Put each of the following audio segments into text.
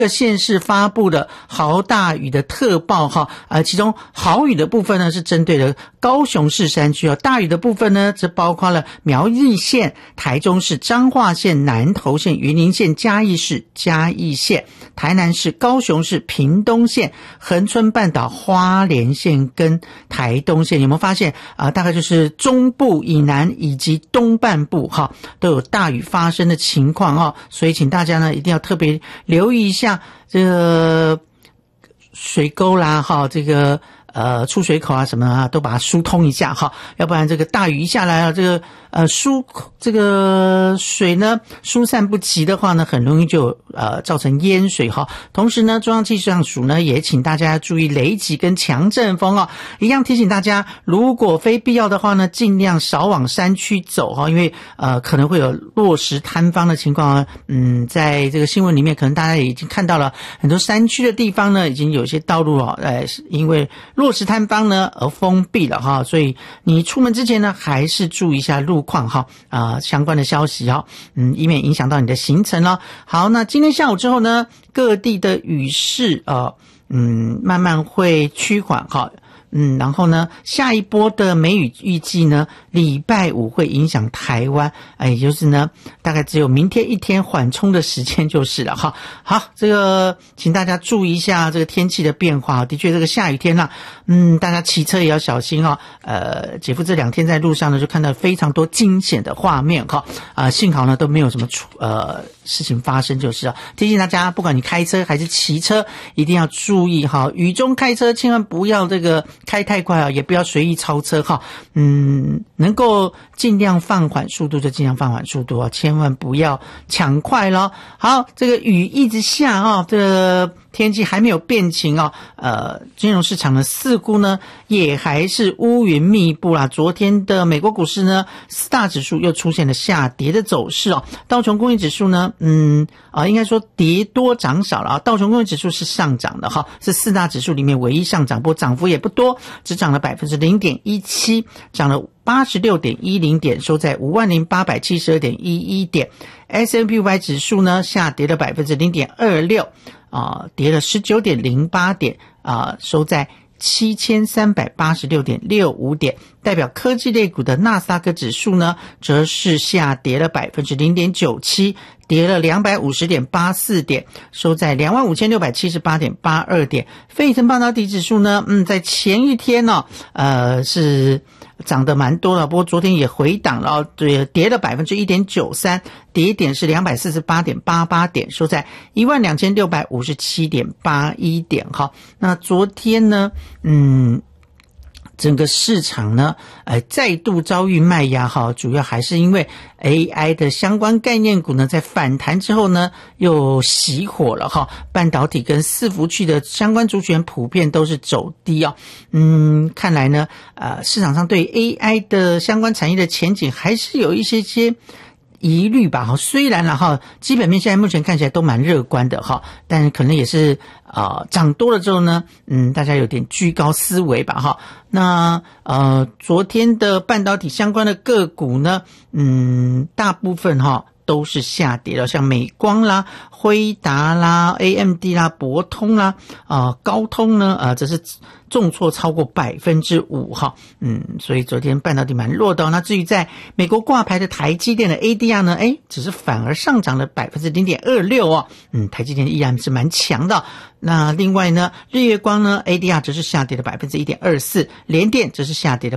各县市发布的豪大雨的特报哈，其中豪雨的部分呢是针对了高雄市山区，大雨的部分呢则包括了苗栗县、台中市、彰化县、南投县、云林县、嘉义市、嘉义县、台南市、高雄市、屏东县、恒春半岛、花莲县跟台东县。有没有发现大概就是中部以南以及东半部哈都有大雨发生的情况所以请大家呢一定要特别留意一下这个水沟啦这个出水口什么都把它疏通一下要不然这个大雨一下来这个这个水呢疏散不齐的话呢，很容易就造成淹水同时呢，中央气象署呢也请大家注意雷击跟强阵风一样提醒大家，如果非必要的话呢，尽量少往山区走因为可能会有落石坍方的情况在这个新闻里面可能大家也已经看到了，很多山区的地方呢已经有些道路因为落石坍方呢而封闭了所以你出门之前呢还是注意一下路况相关的消息以免影响到你的行程了。好，那今天下午之后呢，各地的雨势慢慢会趋缓然后呢，下一波的梅雨预计呢，礼拜五会影响台湾，也就是呢，大概只有明天一天缓冲的时间就是了好，这个请大家注意一下这个天气的变化的确这个下雨天大家骑车也要小心姐夫这2天在路上呢就看到非常多惊险的画面幸好呢都没有什么事情发生就是提醒大家，不管你开车还是骑车，一定要注意雨中开车千万不要这个开太快也不要随意超车能够尽量放缓速度就尽量放缓速度千万不要抢快咯。好，这个雨一直下这个天气还没有变晴金融市场呢似乎呢也还是乌云密布啦。昨天的美国股市呢4大指数又出现了下跌的走势道琼工业指数呢应该说跌多涨少了道琼工业指数是上涨的是4大指数里面唯一上涨，不过涨幅也不多，只涨了 0.17%， 涨了86.10 点，收在 50,872.11 点。 S&P 500指数呢下跌了 0.26%， 跌了 19.08 点收在 7386.65 点。代表科技类股的纳斯达克指数呢则是下跌了 0.97%， 跌了 250.84 点，收在 25,678.82 点。费城半导体指数呢在前一天是涨得蛮多了，不过昨天也回档了跌了 1.93%， 跌点是 248.88 点，收在 12,657.81 点那昨天呢整个市场呢再度遭遇卖压主要还是因为 AI 的相关概念股呢在反弹之后呢又熄火了半导体跟伺服器的相关族群普遍都是走低看来呢市场上对 AI 的相关产业的前景还是有一些疑虑吧虽然基本面现在目前看起来都蛮乐观的但可能也是涨多了之后呢大家有点居高思维吧那昨天的半导体相关的个股呢大部分都是下跌了，像美光啦、辉达啦、AMD 啦、博通啦高通呢这是重挫超过 5% 所以昨天半导体蛮弱的那至于在美国挂牌的台积电的 ADR 呢只是反而上涨了 0.26% 台积电依然是蛮强的那另外呢日月光呢 ADR 则是下跌了 1.24%， 联电则是下跌了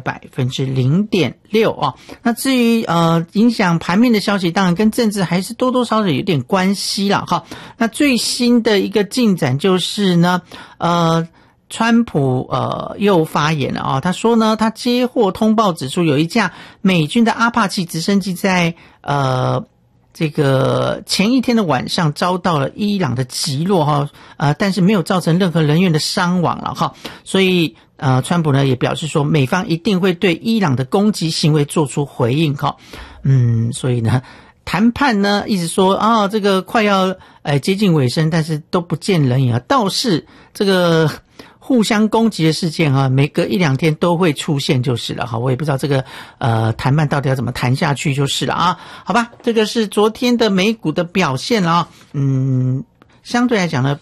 0.6% 那至于影响盘面的消息当然跟政治还是多多少少有点关系啦那最新的一个进展就是呢川普又发言了他说呢他接获通报指出有一架美军的阿帕奇直升机在这个前一天的晚上遭到了伊朗的击落但是没有造成任何人员的伤亡了所以川普呢也表示说美方一定会对伊朗的攻击行为做出回应所以呢谈判呢一直说这个快要接近尾声，但是都不见人影倒是这个互相攻击的事件每隔1-2天都会出现就是了我也不知道这个谈判到底要怎么谈下去就是了好吧，这个是昨天的美股的表现了相对来讲呢